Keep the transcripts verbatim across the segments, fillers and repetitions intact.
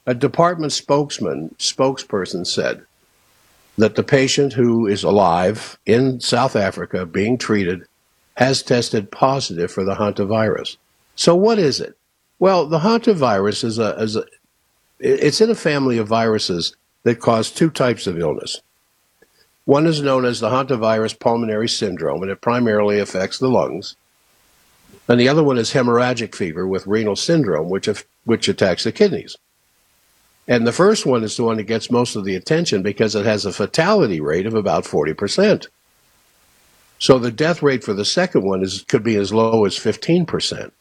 A department spokesman, spokesperson said that the patient who is alive in South Africa being treated has tested positive for the hantavirus. So what is it? Well, the hantavirus is a, is a it's in a family of viruses that cause two types of illness. One is known as the hantavirus pulmonary syndrome, and it primarily affects the lungs. And the other one is hemorrhagic fever with renal syndrome, which which attacks the kidneys. And the first one is the one that gets most of the attention because it has a fatality rate of about forty percent. So the death rate for the second one is could be as low as fifteen percent.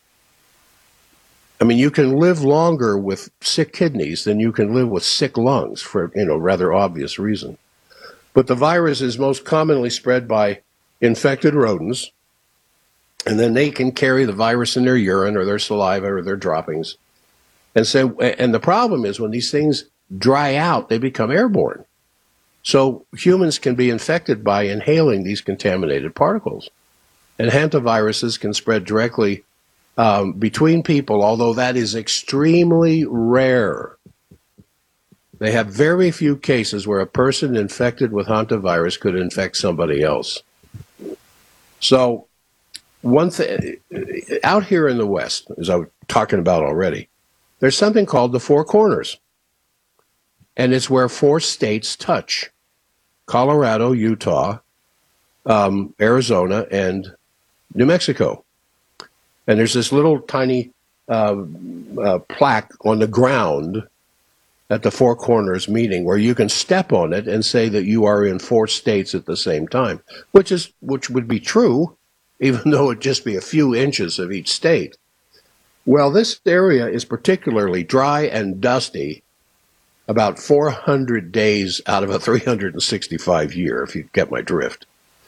I mean, you can live longer with sick kidneys than you can live with sick lungs for, you know, rather obvious reason. But the virus is most commonly spread by infected rodents, and then they can carry the virus in their urine or their saliva or their droppings. And so, and the problem is when these things dry out, they become airborne. So humans can be infected by inhaling these contaminated particles. And hantaviruses can spread directly um, between people, although that is extremely rare. They have very few cases where a person infected with hantavirus could infect somebody else. So one thing, out here in the West, as I was talking about already, there's something called the Four Corners. And it's where four states touch: Colorado, Utah, um, Arizona, and New Mexico. And there's this little tiny uh, uh, plaque on the ground at the Four Corners meeting where you can step on it and say that you are in four states at the same time, which is which would be true, even though it just be a few inches of each state. Well, this area is particularly dry and dusty about four hundred days out of a three hundred sixty-five year, if you get my drift.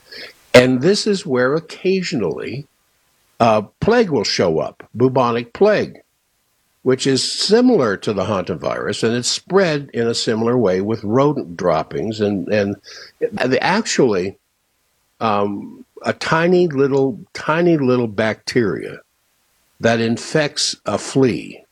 And this is where occasionally uh, plague will show up, bubonic plague, which is similar to the hantavirus, and it's spread in a similar way with rodent droppings. And, and actually, um, a tiny little, tiny little bacteria that infects a flea,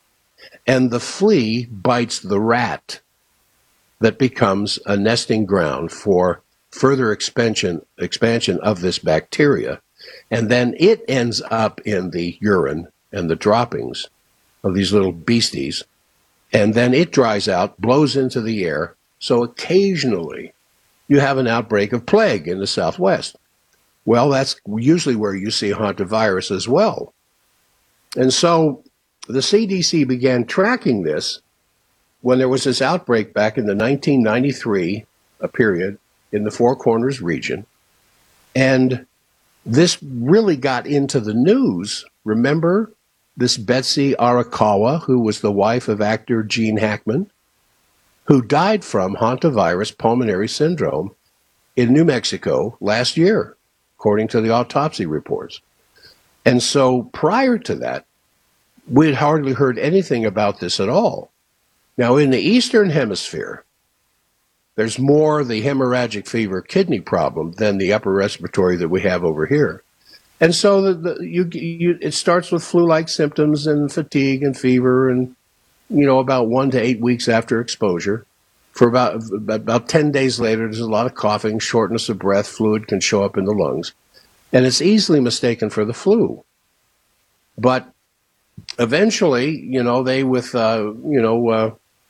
and the flea bites the rat that becomes a nesting ground for further expansion expansion of this bacteria, and then it ends up in the urine and the droppings of these little beasties, and then it dries out, blows into the air, so occasionally you have an outbreak of plague in the Southwest. Well, that's usually where you see hantavirus as well. And so the C D C began tracking this when there was this outbreak back in the nineteen ninety-three a period in the Four Corners region. And this really got into the news. Remember this Betsy Arakawa, who was the wife of actor Gene Hackman, who died from hantavirus pulmonary syndrome in New Mexico last year, according to the autopsy reports. And so prior to that, we had hardly heard anything about this at all. Now, in the Eastern Hemisphere, there's more the hemorrhagic fever kidney problem than the upper respiratory that we have over here. And so the, the, you, you, it starts with flu-like symptoms and fatigue and fever, and, you know, about one to eight weeks after exposure. For about, about ten days later, there's a lot of coughing, shortness of breath, fluid can show up in the lungs. And it's easily mistaken for the flu. But eventually, you know, they, with, uh, you know, uh,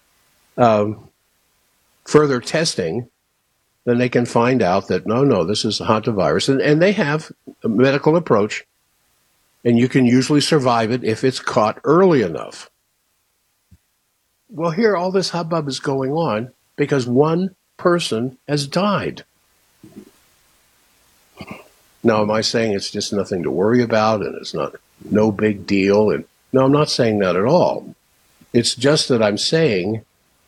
uh, further testing, then they can find out that, no, no, this is hantavirus. And, and they have a medical approach, and you can usually survive it if it's caught early enough. Well, here, all this hubbub is going on because one person has died. Now, am I saying it's just nothing to worry about and it's not no big deal? And no, I'm not saying that at all. It's just that I'm saying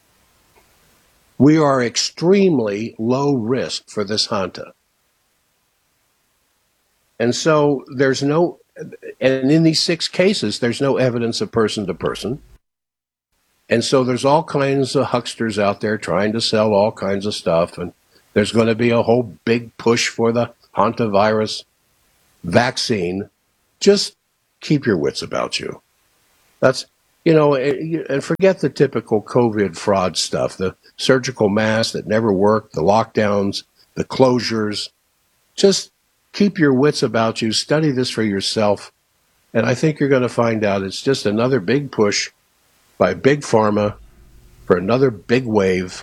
we are extremely low risk for this hanta. And so there's no, and in these six cases, there's no evidence of person to person. And so there's all kinds of hucksters out there trying to sell all kinds of stuff. And there's going to be a whole big push for the hantavirus vaccine. Just keep your wits about you. That's You know, and forget the typical COVID fraud stuff, the surgical masks that never worked, the lockdowns, the closures. Just keep your wits about you. Study this for yourself. And I think you're going to find out it's just another big push by Big Pharma for another big wave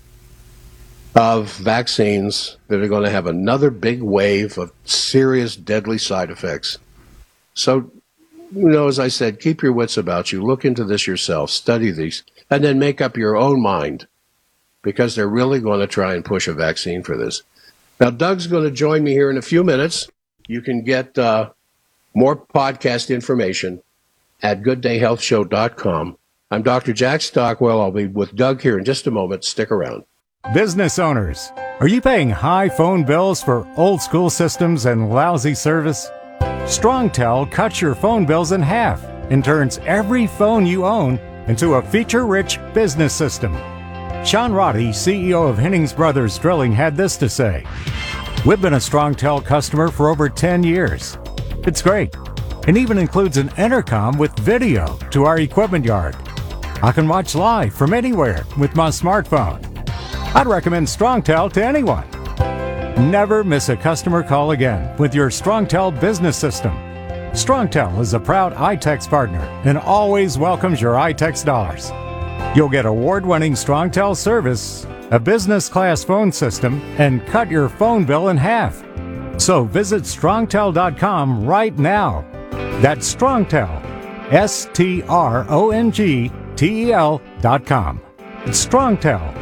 of vaccines that are going to have another big wave of serious, deadly side effects. So, you know, as I said, keep your wits about you. Look into this yourself. Study these. And then make up your own mind, because they're really going to try and push a vaccine for this. Now, Doug's going to join me here in a few minutes. You can get uh, more podcast information at good day health show dot com. I'm Doctor Jack Stockwell. I'll be with Doug here in just a moment. Stick around. Business owners, are you paying high phone bills for old school systems and lousy service? StrongTel cuts your phone bills in half and turns every phone you own into a feature-rich business system. Sean Roddy, C E O of Hennings Brothers Drilling, had this to say: "We've been a StrongTel customer for over ten years. It's great. It even includes an intercom with video to our equipment yard. I can watch live from anywhere with my smartphone. I'd recommend StrongTel to anyone. Never miss a customer call again with your StrongTel business system. StrongTel is a proud iTex partner and always welcomes your iTex dollars. You'll get award-winning StrongTel service, a business-class phone system, and cut your phone bill in half. So visit strongtel dot com right now. That's StrongTel, S T R O N G T E L dot com. It's StrongTel."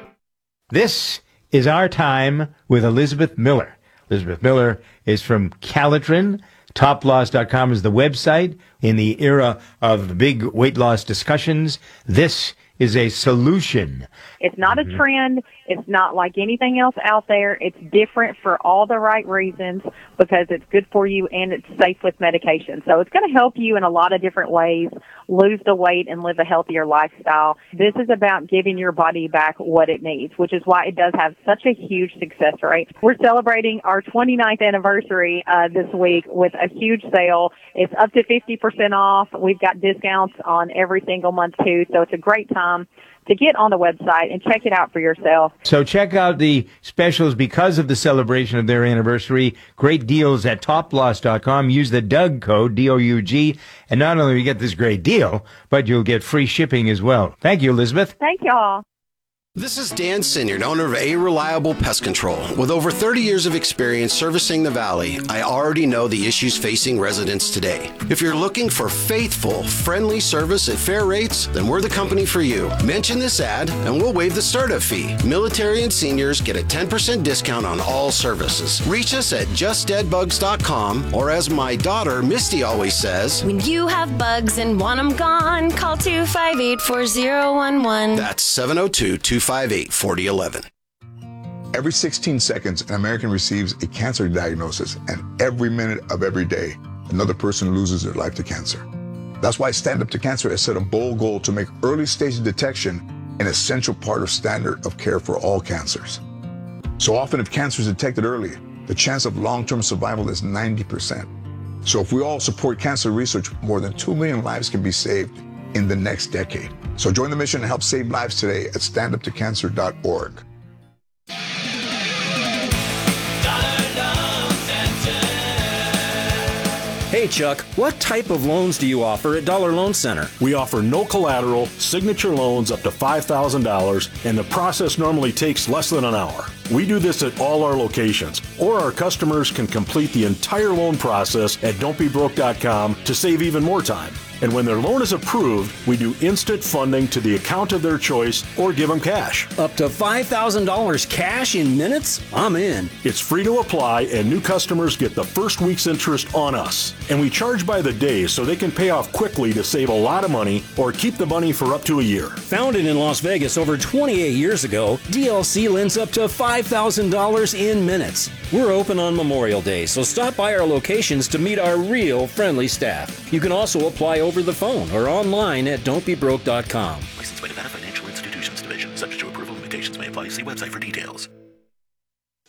This is Our Time with Elizabeth Miller. Elizabeth Miller is from Calitrin. top loss dot com is the website. In the era of big weight loss discussions, this is a solution. It's not a trend. It's not like anything else out there. It's different for all the right reasons, because it's good for you and it's safe with medication. So it's going to help you in a lot of different ways lose the weight and live a healthier lifestyle. This is about giving your body back what it needs, which is why it does have such a huge success rate. We're celebrating our twenty-ninth anniversary uh, this week with a huge sale. It's up to fifty percent off. We've got discounts on every single month too, so it's a great time to get on the website and check it out for yourself. So check out the specials because of the celebration of their anniversary. Great deals at top loss dot com. Use the Doug code, D O U G, and not only will you get this great deal, but you'll get free shipping as well. Thank you, Elizabeth. Thank y'all. This is Dan Sinyard, owner of A Reliable Pest Control. With over thirty years of experience servicing the Valley, I already know the issues facing residents today. If you're looking for faithful, friendly service at fair rates, then we're the company for you. Mention this ad and we'll waive the startup fee. Military and seniors get a ten percent discount on all services. Reach us at just dead bugs dot com, or as my daughter Misty always says, when you have bugs and want them gone, call two five eight, four zero one one. That's seven oh two, two five eight, four oh one one. Every sixteen seconds, an American receives a cancer diagnosis, and every minute of every day, another person loses their life to cancer. That's why Stand Up to Cancer has set a bold goal to make early stage detection an essential part of standard of care for all cancers. So often, if cancer is detected early, the chance of long-term survival is ninety percent. So if we all support cancer research, more than two million lives can be saved in the next decade. So join the mission and help save lives today at stand up to cancer dot org. Hey Chuck, what type of loans do you offer at Dollar Loan Center? We offer no collateral, signature loans up to five thousand dollars, and the process normally takes less than an hour. We do this at all our locations, or our customers can complete the entire loan process at don't be broke dot com to save even more time. And when their loan is approved, we do instant funding to the account of their choice or give them cash. Up to five thousand dollars cash in minutes? I'm in. It's free to apply, and new customers get the first week's interest on us. And we charge by the day so they can pay off quickly to save a lot of money or keep the money for up to a year. Founded in Las Vegas over twenty-eight years ago, D L C lends up to five thousand dollars in minutes. We're open on Memorial Day, so stop by our locations to meet our real friendly staff. You can also apply over the phone or online at don't be broke dot com. Licensed by Nevada Financial Institutions Division. Subject to approval, limitations may apply. See website for details.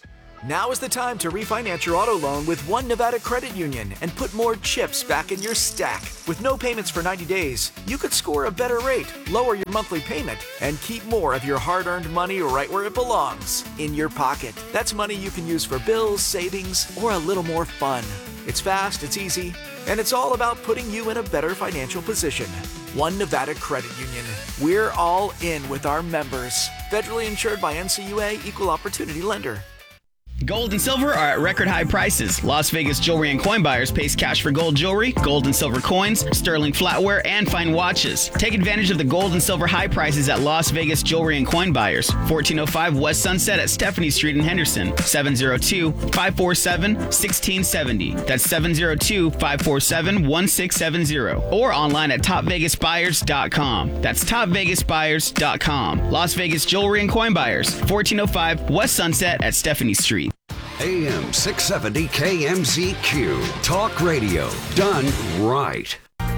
Now is the time to refinance your auto loan with One Nevada Credit Union and put more chips back in your stack. With no payments for ninety days, you could score a better rate, lower your monthly payment, and keep more of your hard-earned money right where it belongs, in your pocket. That's money you can use for bills, savings, or a little more fun. It's fast, it's easy, and it's all about putting you in a better financial position. One Nevada Credit Union. We're all in with our members. Federally insured by N C U A, Equal Opportunity Lender. Gold and silver are at record high prices. Las Vegas Jewelry and Coin Buyers pays cash for gold jewelry, gold and silver coins, sterling flatware, and fine watches. Take advantage of the gold and silver high prices at Las Vegas Jewelry and Coin Buyers. fourteen oh five West Sunset at Stephanie Street in Henderson. seven oh two, five four seven, one six seven oh. That's seven oh two, five four seven, one six seven oh. Or online at top vegas buyers dot com. That's top vegas buyers dot com. Las Vegas Jewelry and Coin Buyers. fourteen oh five West Sunset at Stephanie Street. A M six seventy K M Z Q. Talk radio done right.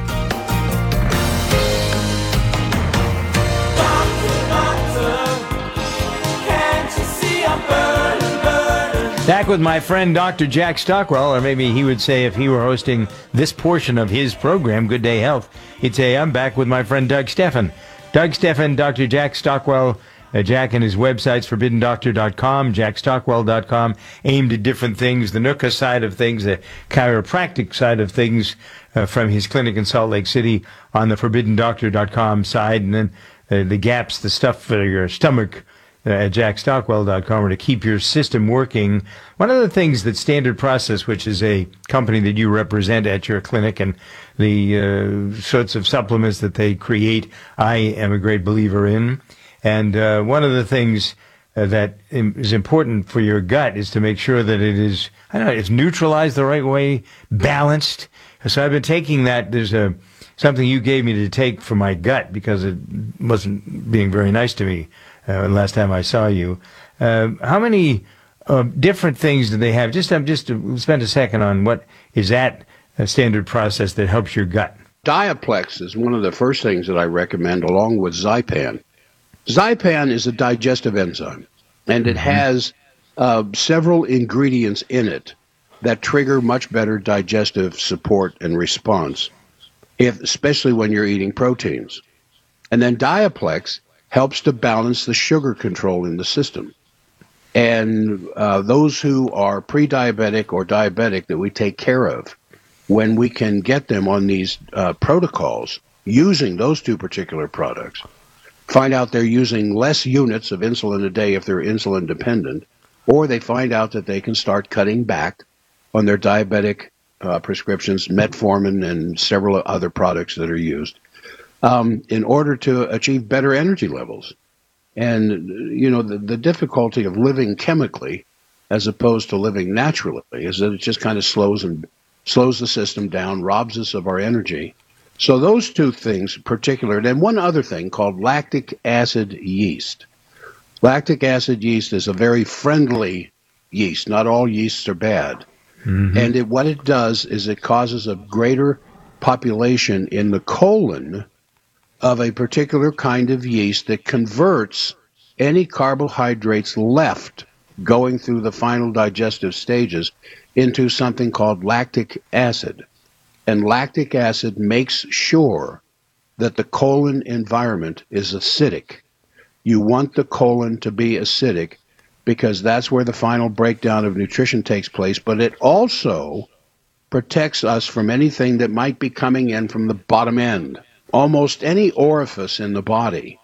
Back with my friend Doctor Jack Stockwell, or maybe he would say if he were hosting this portion of his program, Good Day Health, he'd say, I'm back with my friend Doug Steffen. Doug Steffen, Doctor Jack Stockwell, uh, Jack and his websites, forbidden doctor dot com, jack stockwell dot com, aimed at different things, the N U C A side of things, the chiropractic side of things uh, from his clinic in Salt Lake City on the forbidden doctor dot com side, and then uh, the gaps, the stuff for your stomach, Uh, at jack stockwell dot com, or to keep your system working. One of the things that Standard Process, which is a company that you represent at your clinic, and the uh, sorts of supplements that they create, I am a great believer in. And uh, one of the things uh, that is important for your gut is to make sure that it is, I don't know, it's neutralized the right way, balanced. So I've been taking that. There's a something you gave me to take for my gut because it wasn't being very nice to me Uh, last time I saw you. Uh, how many uh, different things do they have? Just um, just to spend a second on what is that uh, Standard Process that helps your gut. Diaplex is one of the first things that I recommend, along with Zypan. Zypan is a digestive enzyme, and it has uh, several ingredients in it that trigger much better digestive support and response, if, especially when you're eating proteins. And then Diaplex helps to balance the sugar control in the system. And uh, those who are pre-diabetic or diabetic that we take care of, when we can get them on these uh, protocols using those two particular products, find out they're using less units of insulin a day if they're insulin dependent, or they find out that they can start cutting back on their diabetic uh, prescriptions, metformin and several other products that are used, Um, in order to achieve better energy levels. And, you know, the, the difficulty of living chemically as opposed to living naturally is that it just kind of slows and slows the system down, robs us of our energy. So those two things in particular, and one other thing called lactic acid yeast. Lactic acid yeast is a very friendly yeast. Not all yeasts are bad. Mm-hmm. And it, what it does is it causes a greater population in the colon of a particular kind of yeast that converts any carbohydrates left going through the final digestive stages into something called lactic acid. And lactic acid makes sure that the colon environment is acidic. You want the colon to be acidic because that's where the final breakdown of nutrition takes place, but it also protects us from anything that might be coming in from the bottom end. Almost any orifice in the body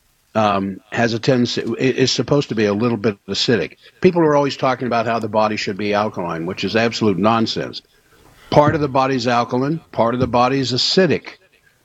um, has a tendency, is supposed to be a little bit acidic. People are always talking about how the body should be alkaline, which is absolute nonsense. Part of the body is alkaline, part of the body is acidic.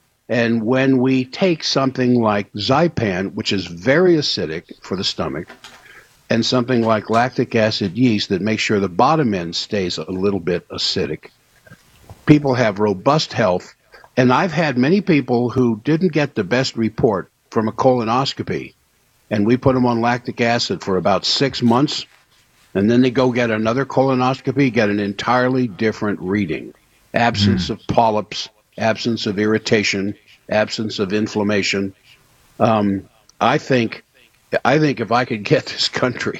And when we take something like Zypan, which is very acidic for the stomach, and something like lactic acid yeast that makes sure the bottom end stays a little bit acidic, people have robust health. And I've had many people who didn't get the best report from a colonoscopy, and we put them on lactic acid for about six months, and then they go get another colonoscopy, get an entirely different reading. Absence mm. of polyps, absence of irritation, absence of inflammation. Um, I think, I think if I could get this country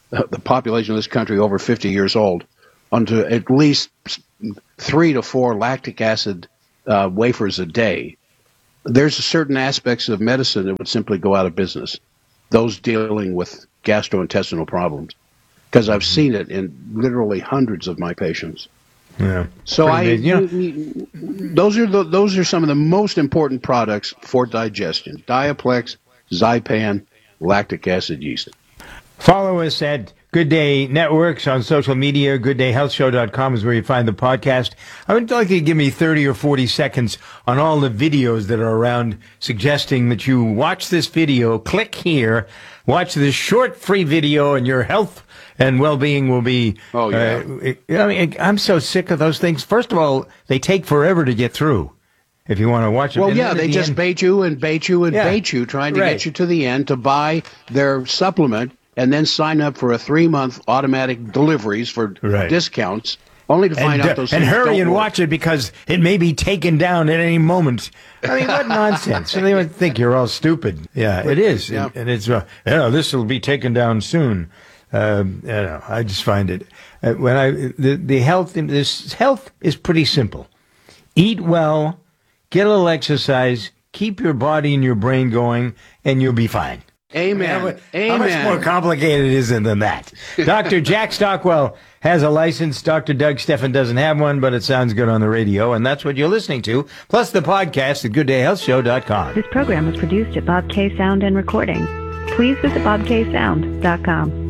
uh, the population of this country over fifty years old onto at least three to four lactic acid uh, wafers a day, there's certain aspects of medicine that would simply go out of business, those dealing with gastrointestinal problems, because I've seen it in literally hundreds of my patients. Yeah. So I, amazing. You know, you- those are the, those are some of the most important products for digestion: Diaplex, Zypan, lactic acid yeast. follow us at Good Day Networks on social media. good day health show dot com is where you find the podcast. I would like you to give me thirty or forty seconds on all the videos that are around suggesting that you watch this video, click here, watch this short free video, and your health and well-being will be... Oh, yeah. Uh, I mean, I'm so sick of those things. First of all, they take forever to get through if you want to watch them. Well, And yeah, then at they the just end- bait you and bait you and Yeah. bait you, trying to Right. get you to the end to buy their supplement and then sign up for a three-month automatic deliveries for Right. discounts, only to find and, out those and things hurry don't and work. watch it because it may be taken down at any moment. I mean, what nonsense! And they would think you're all stupid. Yeah, it is, Yeah. and, and it's uh, you know, this will be taken down soon. Um, you know, I just find it uh, when I the the health this health is pretty simple. Eat well, get a little exercise, keep your body and your brain going, and you'll be fine. Amen. How, mu- Amen. how much more complicated is it than that? Doctor Jack Stockwell has a license. Doctor Doug Steffen doesn't have one, but it sounds good on the radio, and that's what you're listening to, plus the podcast at good day health show dot com. This program was produced at Bob K Sound and Recording. Please visit bob k sound dot com.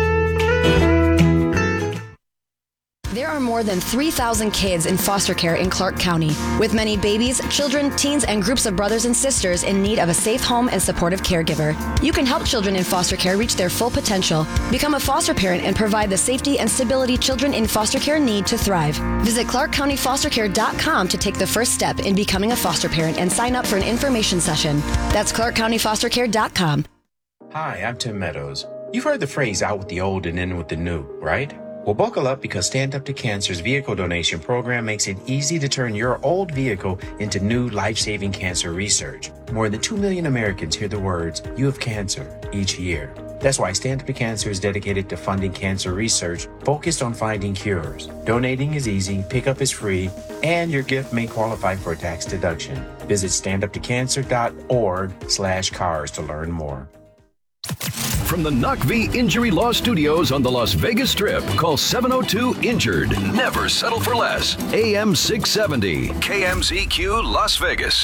There are more than three thousand kids in foster care in Clark County, with many babies, children, teens, and groups of brothers and sisters in need of a safe home and supportive caregiver. You can help children in foster care reach their full potential. Become a foster parent and provide the safety and stability children in foster care need to thrive. Visit clark county foster care dot com to take the first step in becoming a foster parent and sign up for an information session. That's clark county foster care dot com. Hi, I'm Tim Meadows. You've heard the phrase out with the old and in with the new, right? Well, buckle up because Stand Up to Cancer's vehicle donation program makes it easy to turn your old vehicle into new life-saving cancer research. More than two million Americans hear the words, "You have cancer," each year. That's why Stand Up to Cancer is dedicated to funding cancer research focused on finding cures. Donating is easy, pickup is free, and your gift may qualify for a tax deduction. Visit stand up to cancer dot org slash cars to learn more. From the Knock V Injury Law Studios on the Las Vegas Strip, call seven oh two injured. Never settle for less. A M six seventy, K M Z Q Las Vegas.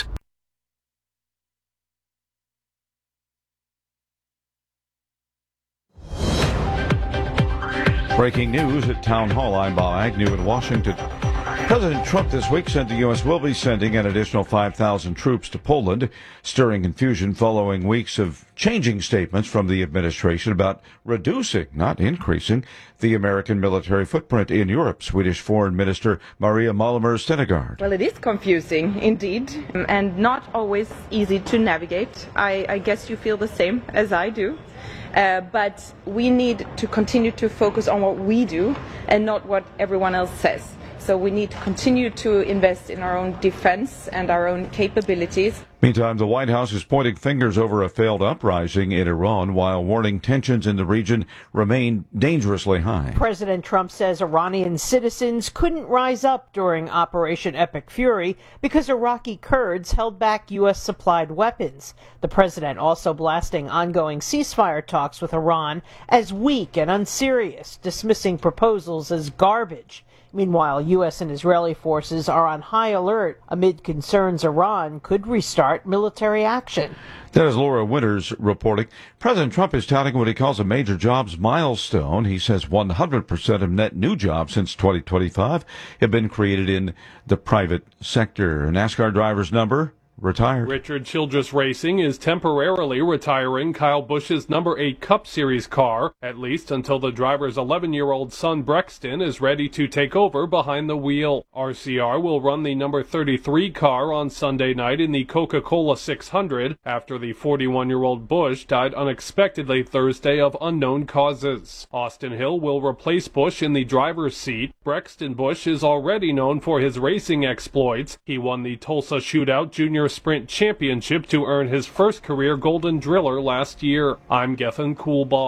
Breaking news at Town Hall. I'm Bob Agnew in Washington. President Trump this week said the U S will be sending an additional five thousand troops to Poland, stirring confusion following weeks of changing statements from the administration about reducing, not increasing, the American military footprint in Europe. Swedish Foreign Minister Maria Malmer Stenegard. Well, it is confusing, indeed, and not always easy to navigate. I, I guess you feel the same as I do. Uh, but we need to continue to focus on what we do and not what everyone else says. So we need to continue to invest in our own defense and our own capabilities. Meantime, the White House is pointing fingers over a failed uprising in Iran while warning tensions in the region remain dangerously high. President Trump says Iranian citizens couldn't rise up during Operation Epic Fury because Iraqi Kurds held back U S supplied weapons. The president also blasting ongoing ceasefire talks with Iran as weak and unserious, dismissing proposals as garbage. Meanwhile, U S and Israeli forces are on high alert amid concerns Iran could restart military action. That is Laura Winters reporting. President Trump is touting what he calls a major jobs milestone. He says one hundred percent of net new jobs since twenty twenty-five have been created in the private sector. A NASCAR driver's number retired. Richard Childress Racing is temporarily retiring Kyle Busch's number eight Cup Series car, at least until the driver's eleven-year-old son Brexton is ready to take over behind the wheel. R C R will run the number thirty-three car on Sunday night in the Coca-Cola six hundred after the forty-one-year-old Busch died unexpectedly Thursday of unknown causes. Austin Hill will replace Busch in the driver's seat. Brexton Busch is already known for his racing exploits. He won the Tulsa Shootout Junior Sprint Championship to earn his first career Golden Driller last year. I'm Gethin Coolbaugh.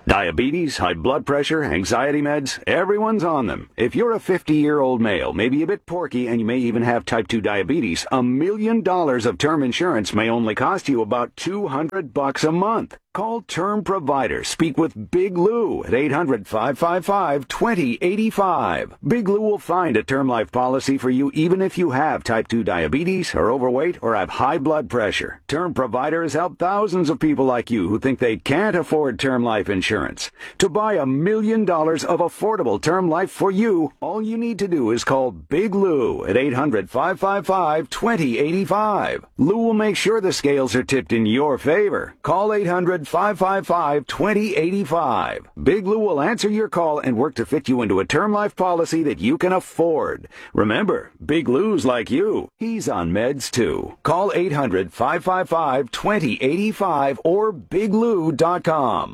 Diabetes, high blood pressure, anxiety meds, everyone's on them. If you're a fifty-year-old male, maybe a bit porky, and you may even have type two diabetes, a million dollars of term insurance may only cost you about two hundred bucks a month. Call Term Provider. Speak with Big Lou at eight hundred, five five five, two zero eight five. Big Lou will find a term life policy for you even if you have type two diabetes, are overweight, or have high blood pressure. Term Provider has helped thousands of people like you who think they can't afford term life insurance. To buy a million dollars of affordable term life for you, all you need to do is call Big Lou at eight hundred, five five five, two zero eight five. Lou will make sure the scales are tipped in your favor. Call eight hundred, five five five, two zero eight five. Big Lou will answer your call and work to fit you into a term life policy that you can afford. Remember, Big Lou's like you. He's on meds too. Call eight hundred, five five five, two zero eight five or big lou dot com.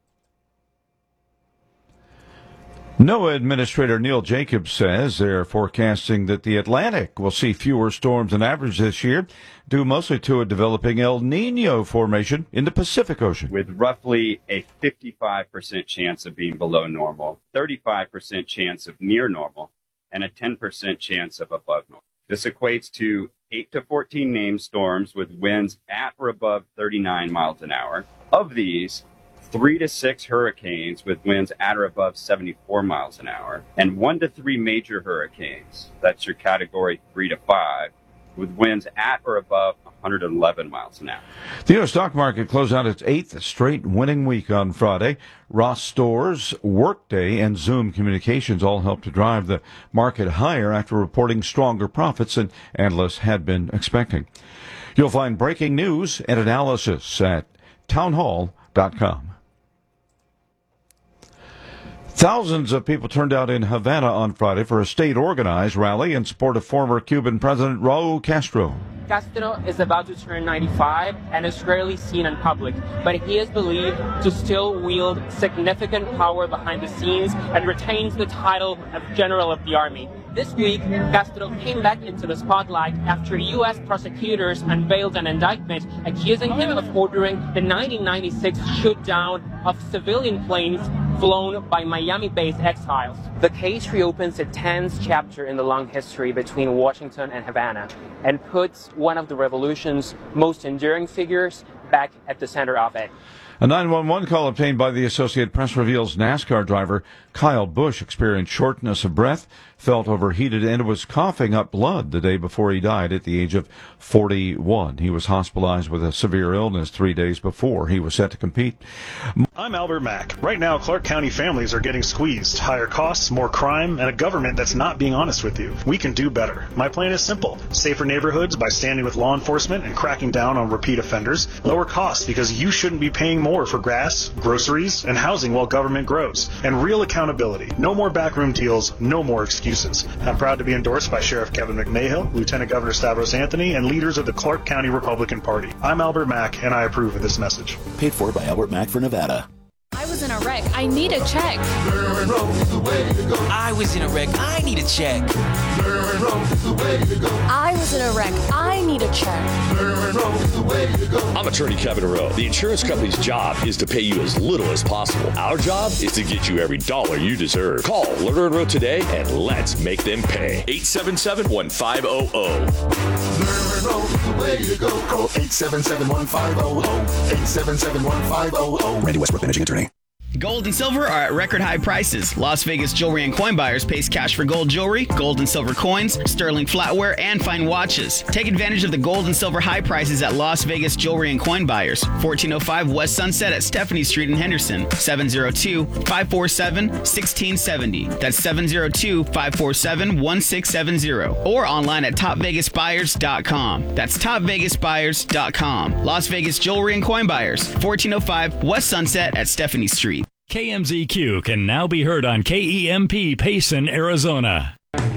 NOAA Administrator Neil Jacobs says they're forecasting that the Atlantic will see fewer storms than average this year, due mostly to a developing El Nino formation in the Pacific Ocean. With roughly a fifty-five percent chance of being below normal, thirty-five percent chance of near normal, and a ten percent chance of above normal. This equates to eight to fourteen named storms with winds at or above thirty-nine miles an hour. Of these, three to six hurricanes with winds at or above seventy-four miles an hour, and one to three major hurricanes, that's your category three to five, with winds at or above one hundred eleven miles an hour. The U S stock market closed out its eighth straight winning week on Friday. Ross Stores, Workday, and Zoom Communications all helped to drive the market higher after reporting stronger profits than analysts had been expecting. You'll find breaking news and analysis at townhall dot com. Thousands of people turned out in Havana on Friday for a state-organized rally in support of former Cuban President Raul Castro. Castro is about to turn ninety-five and is rarely seen in public, but he is believed to still wield significant power behind the scenes and retains the title of General of the Army. This week, Castro came back into the spotlight after U S prosecutors unveiled an indictment accusing him of ordering the nineteen ninety-six shoot-down of civilian planes flown by Miami-based exiles. The case reopens a tense chapter in the long history between Washington and Havana and puts one of the revolution's most enduring figures back at the center of it. A nine one one call obtained by the Associated Press reveals NASCAR driver Kyle Busch experienced shortness of breath, felt overheated, and was coughing up blood the day before he died at the age of forty-one. He was hospitalized with a severe illness three days before he was set to compete. I'm Albert Mack. Right now, Clark County families are getting squeezed. Higher costs, more crime, and a government that's not being honest with you. We can do better. My plan is simple. Safer neighborhoods by standing with law enforcement and cracking down on repeat offenders. Lower costs because you shouldn't be paying more for gas, groceries, and housing while government grows. And real accountability. No more backroom deals, no more excuses. I'm proud to be endorsed by Sheriff Kevin McMahill, Lieutenant Governor Stavros Anthony, and leaders of the Clark County Republican Party. I'm Albert Mack, and I approve of this message. Paid for by Albert Mack for Nevada. I was in a wreck. I need a check. I was in a wreck. I need a check. I was in a wreck. I need a check. I'm attorney Kevin Rowe. The insurance company's job is to pay you as little as possible. Our job is to get you every dollar you deserve. Call Lerner and Rowe today and let's make them pay. eight seven seven, one five zero zero. Lerner and Rowe is the way to go. Call eight seven seven, one five zero zero. eight seven seven, one five zero zero. Randy Westbrook, managing attorney. Gold and silver are at record high prices. Las Vegas Jewelry and Coin Buyers pays cash for gold jewelry, gold and silver coins, sterling flatware, and fine watches. Take advantage of the gold and silver high prices at Las Vegas Jewelry and Coin Buyers, fourteen oh five West Sunset at Stephanie Street in Henderson, seven oh two, five four seven, one six seven oh. That's seven oh two, five four seven, one six seven oh. Or online at top vegas buyers dot com. That's top vegas buyers dot com. Las Vegas Jewelry and Coin Buyers, fourteen oh five West Sunset at Stephanie Street. K M Z Q can now be heard on K E M P Payson, Arizona.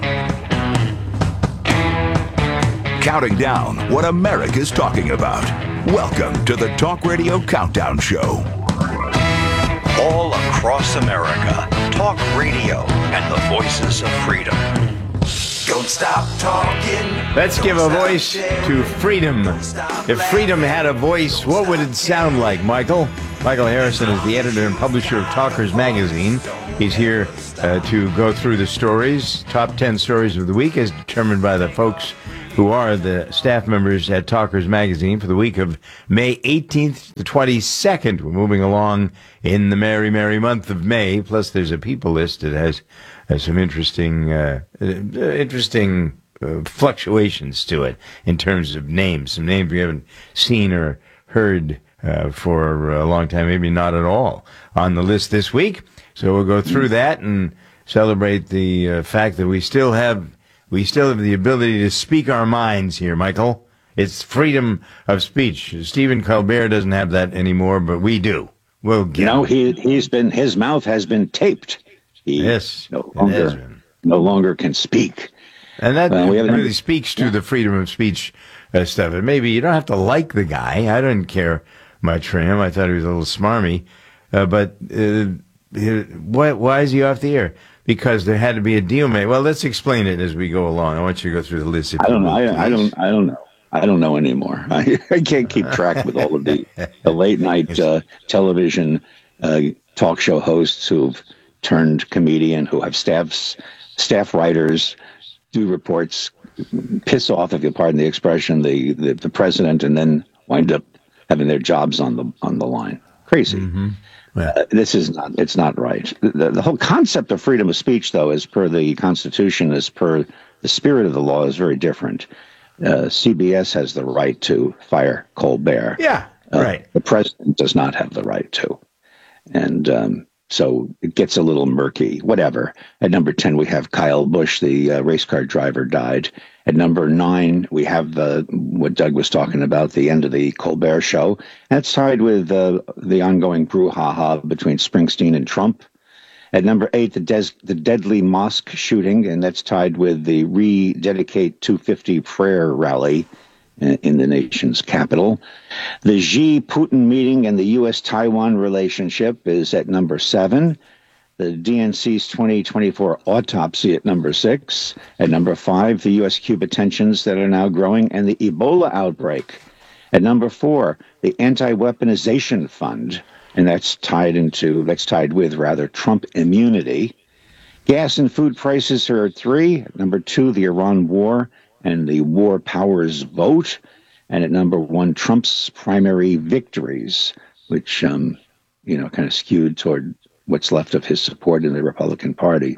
Counting down what America's talking about. Welcome to the Talk Radio Countdown Show. All across America, talk radio and the voices of freedom. Don't stop talking. Let's give a voice to freedom. If freedom had a voice, what would it sound like, Michael? Michael Harrison is the editor and publisher of Talkers Magazine. He's here uh, to go through the stories, top ten stories of the week as determined by the folks who are the staff members at Talkers Magazine for the week of May eighteenth to twenty-second. We're moving along in the merry, merry month of May. Plus, there's a people list that has, has some interesting, uh, uh, interesting uh, fluctuations to it in terms of names. Some names we haven't seen or heard uh, for a long time, maybe not at all, on the list this week. So we'll go through that and celebrate the uh, fact that we still have we still have the ability to speak our minds here, Michael. It's freedom of speech. Stephen Colbert doesn't have that anymore, but we do. We'll get you know, he he's been his mouth has been taped. He yes, no longer no longer can speak, and that uh, really speaks to the freedom of speech uh, stuff. And maybe you don't have to like the guy. I didn't care much for him. I thought he was a little smarmy, uh, but uh, why why is he off the air? Because there had to be a deal made. Well, let's explain it as we go along. I want you to go through the list. I don't know. I, I don't. I don't know. I don't know anymore. I, I can't keep track with all of the, the late night uh, television uh, talk show hosts who've turned comedian, who have staffs, staff writers, do reports, piss off, if you pardon the expression, the, the, the president, and then wind up having their jobs on the on the line. Crazy. Mm-hmm. Yeah. Uh, this is not, it's not right. The, the whole concept of freedom of speech, though, as per the Constitution, as per the spirit of the law, is very different. Uh, C B S has the right to fire Colbert. Yeah, uh, right. The president does not have the right to. And um, so it gets a little murky, whatever. At number ten, we have Kyle Busch, the uh, race car driver, died. At number nine, we have the, what Doug was talking about, the end of the Colbert show. That's tied with uh, the ongoing brouhaha between Springsteen and Trump. At number eight, the, des- the deadly mosque shooting, and that's tied with the Rededicate two fifty prayer rally in the nation's capital. The Xi-Putin meeting and the U S Taiwan relationship is at number seven. The D N C's twenty twenty-four autopsy at number six. At number five, the U S-Cuba tensions that are now growing, and the Ebola outbreak. At number four, the anti-weaponization fund, and that's tied into, that's tied with, rather, Trump immunity. Gas and food prices are at three. At number two, the Iran war and the war powers vote. And at number one, Trump's primary victories, which, um, you know, kind of skewed toward what's left of his support in the Republican Party.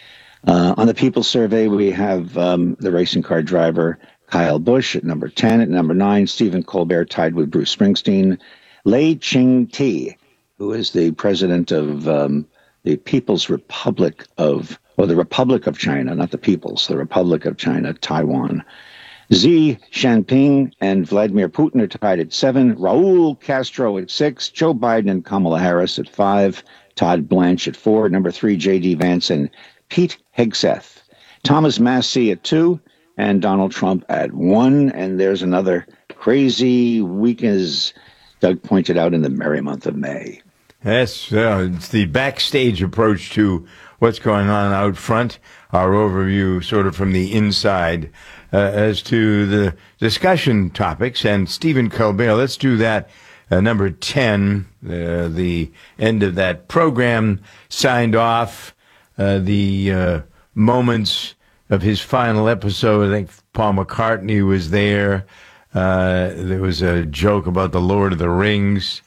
Uh, on the People's Survey, we have um, the racing car driver Kyle Busch at number ten. At number nine, Stephen Colbert tied with Bruce Springsteen. Lei Ching-te, who is the president of um, the People's Republic of, or the Republic of China, not the People's, the Republic of China, Taiwan. Xi Jinping and Vladimir Putin are tied at seven. Raul Castro at six. Joe Biden and Kamala Harris at five. Todd Blanche at four. Number three, J D Vance and Pete Hegseth. Thomas Massie at two. And Donald Trump at one. And there's another crazy week, as Doug pointed out, in the merry month of May. Yes, uh, it's the backstage approach to what's going on out front. Our overview sort of from the inside uh, as to the discussion topics. And Stephen Colbert, let's do that. Uh, number ten, uh, the end of that program, signed off uh, the uh, moments of his final episode. I think Paul McCartney was there. Uh, there was a joke about the Lord of the Rings.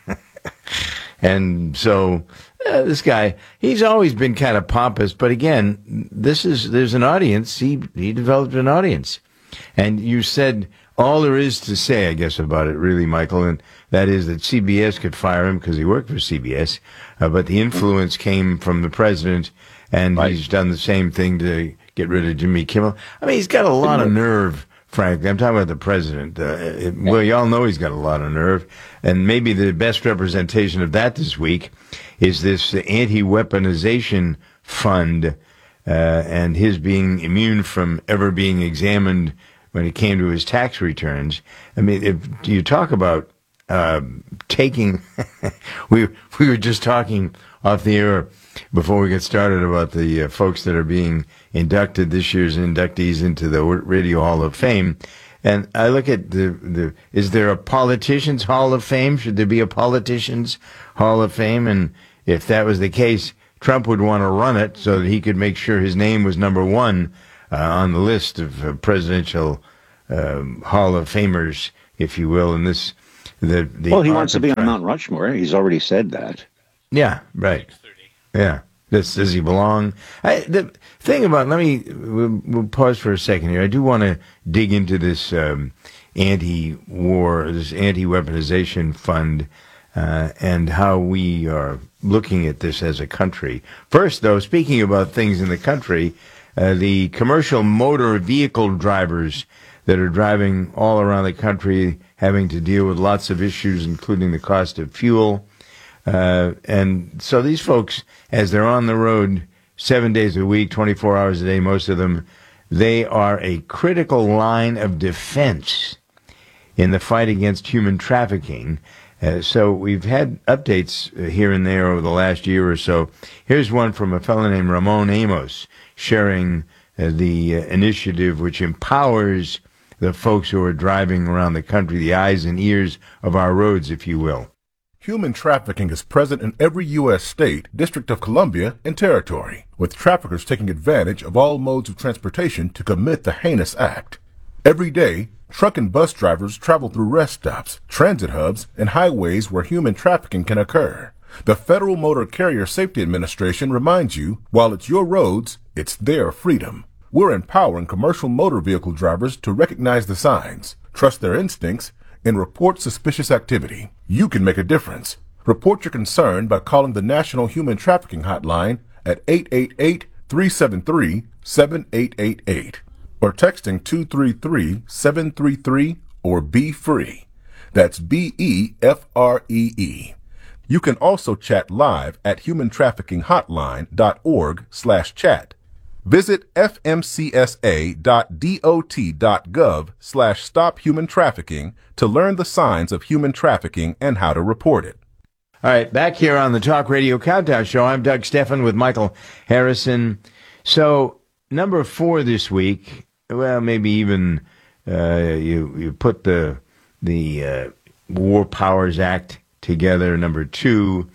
And so uh, this guy, he's always been kind of pompous. But again, this is there's an audience. He he developed an audience. And you said all there is to say, I guess, about it, really, Michael, and that is that C B S could fire him because he worked for C B S. Uh, but the influence came from the president, and right. He's done the same thing to get rid of Jimmy Kimmel. I mean, he's got a lot of nerve. Frankly, I'm talking about the president. Uh, it, well, y'all know he's got a lot of nerve. And maybe the best representation of that this week is this anti-weaponization fund uh, and his being immune from ever being examined when it came to his tax returns. I mean, if you talk about uh, taking, we we were just talking off the air before we get started about the uh, folks that are being inducted, this year's inductees into the Radio Hall of Fame. And I look at the, the, is there a politicians hall of fame? Should there be a politicians hall of fame? And if that was the case, Trump would want to run it so that he could make sure his name was number one uh, on the list of uh, presidential um, hall of famers, if you will. And this, the, the well, he wants to be on Mount Rushmore. He's already said that. Yeah, right. Yeah. Does, does he belong? I, the thing about, let me, we'll, we'll pause for a second here. I do want to dig into this um, anti-war, this anti-weaponization fund, uh, and how we are looking at this as a country. First, though, speaking about things in the country, uh, the commercial motor vehicle drivers that are driving all around the country, having to deal with lots of issues, including the cost of fuel. Uh, and so these folks, as they're on the road seven days a week, twenty-four hours a day, most of them, they are a critical line of defense in the fight against human trafficking. Uh, so we've had updates here and there over the last year or so. Here's one from a fellow named Ramon Amos sharing uh, the uh, initiative which empowers the folks who are driving around the country, the eyes and ears of our roads, if you will. Human trafficking is present in every U S state, District of Columbia, and territory, with traffickers taking advantage of all modes of transportation to commit the heinous act. Every day, truck and bus drivers travel through rest stops, transit hubs, and highways where human trafficking can occur. The Federal Motor Carrier Safety Administration reminds you, while it's your roads, it's their freedom. We're empowering commercial motor vehicle drivers to recognize the signs, trust their instincts, and report suspicious activity. You can make a difference. Report your concern by calling the National Human Trafficking Hotline at eight eight eight, three seven three, seven eight eight eight or texting two three three, seven three three or Be Free. That's B E F R E E. You can also chat live at human trafficking hotline dot org slash chat. Visit f m c s a dot dot dot gov slash stop human trafficking to learn the signs of human trafficking and how to report it. All right, back here on the Talk Radio Countdown Show, I'm Doug Stephan with Michael Harrison. So, number four this week, well, maybe even uh, you you put the the uh, War Powers Act together, number two,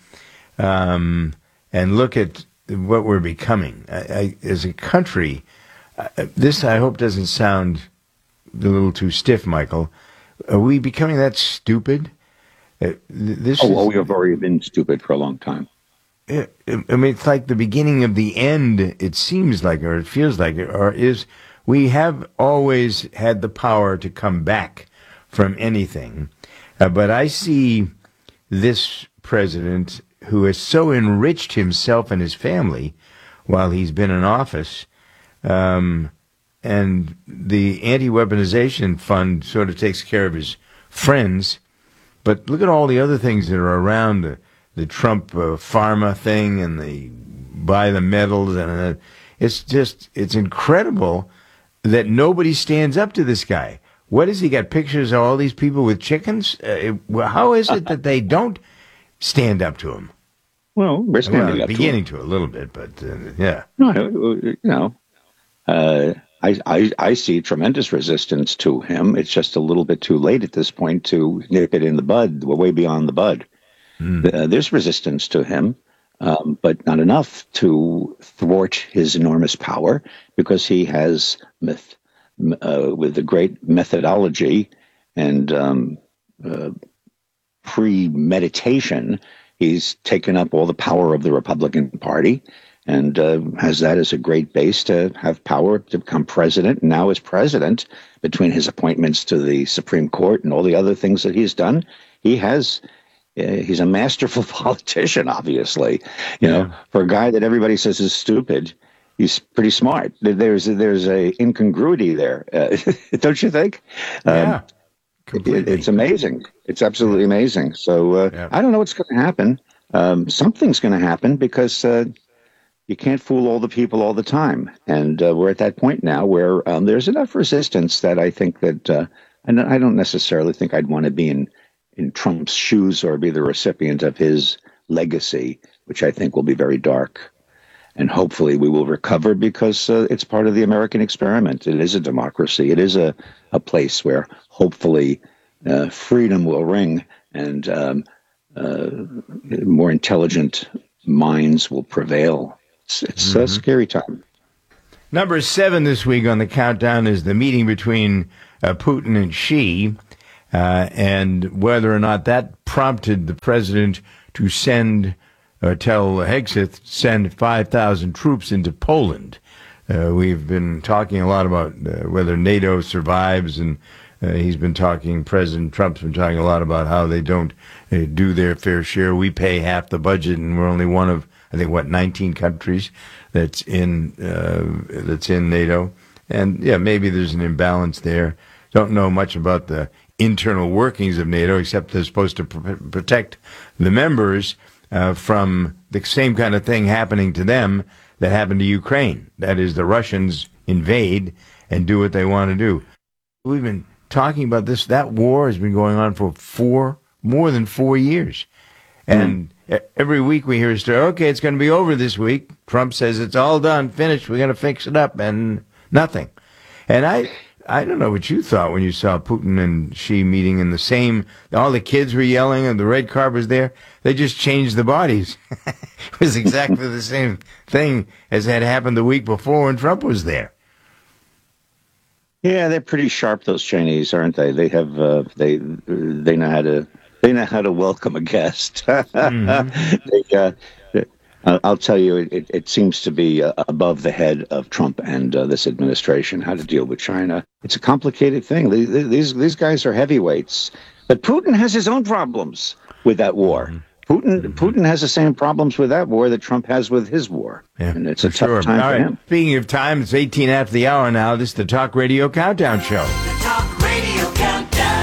um, and look at what we're becoming. I, I, as a country, uh, this I hope doesn't sound a little too stiff, Michael. Are we becoming that stupid? Uh, this oh, is, well, we have already been stupid for a long time. I mean, it's like the beginning of the end, it seems like, or it feels like it, or is, we have always had the power to come back from anything. Uh, but I see this president who has so enriched himself and his family while he's been in office, um, and the anti-weaponization fund sort of takes care of his friends. But look at all the other things that are around the, the Trump uh, pharma thing and the buy the medals. And uh, it's just, it's incredible that nobody stands up to this guy. What has he got? Pictures of all these people with chickens? Uh, it, well, how is it that they don't stand up to him? Well, we're standing well, up beginning to him. to a little bit, but uh, yeah. No, you know, uh, I, I I see tremendous resistance to him. It's just a little bit too late at this point to nip it in the bud. We're way beyond the bud. Mm. Uh, there's resistance to him, um, but not enough to thwart his enormous power, because he has, myth, uh, with a great methodology and um, uh, premeditation, he's taken up all the power of the Republican Party and uh, has that as a great base to have power to become president. And now as president, between his appointments to the Supreme Court and all the other things that he's done, he has, uh, he's a masterful politician, obviously. You know, yeah. For a guy that everybody says is stupid, he's pretty smart. There's, there's a incongruity there. Uh, don't you think? Yeah. Um, it, it's amazing. It's absolutely amazing. So uh, yeah. I don't know what's going to happen. Um, something's going to happen, because uh, you can't fool all the people all the time. And uh, we're at that point now where um, there's enough resistance that I think that, uh, and I don't necessarily think I'd want to be in, in Trump's shoes or be the recipient of his legacy, which I think will be very dark. and hopefully we will recover because uh, it's part of the American experiment. It is a democracy. It is a, a place where hopefully uh, freedom will ring and um, uh, more intelligent minds will prevail. It's, it's mm-hmm. a scary time. Number seven this week on the countdown is the meeting between uh, Putin and Xi, uh, and whether or not that prompted the president to send, or tell Hegseth, send five thousand troops into Poland. Uh, we've been talking a lot about uh, whether NATO survives, and uh, he's been talking, President Trump's been talking a lot about how they don't uh, do their fair share. We pay half the budget, and we're only one of, I think, what, nineteen countries that's in uh, that's in NATO. And, yeah, maybe there's an imbalance there. Don't know much about the internal workings of NATO, except they're supposed to pr- protect the members uh, from the same kind of thing happening to them that happened to Ukraine. That is, the Russians invade and do what they want to do. We've been talking about this. That war has been going on for four, more than four years. And mm. every week we hear a story, okay, it's going to be over this week. Trump says it's all done, finished, we're going to fix it up, and nothing. And I I don't know what you thought when you saw Putin and Xi meeting in the same, all the kids were yelling and the red carpet was there. They just changed the bodies. It was exactly the same thing as had happened the week before when Trump was there. Yeah, they're pretty sharp, those Chinese, aren't they? They have, uh, they they know how to, they know how to welcome a guest. Mm-hmm. they, uh, I'll tell you, it, it seems to be uh, above the head of Trump and uh, this administration how to deal with China. It's a complicated thing. These these guys are heavyweights, but Putin has his own problems with that war. Mm-hmm. Putin mm-hmm. Putin has the same problems with that war that Trump has with his war, yeah, and it's a tough sure. time All for right. him. Speaking of time, it's eighteen after the hour now. This is the Talk Radio Countdown Show. The Talk Radio Countdown.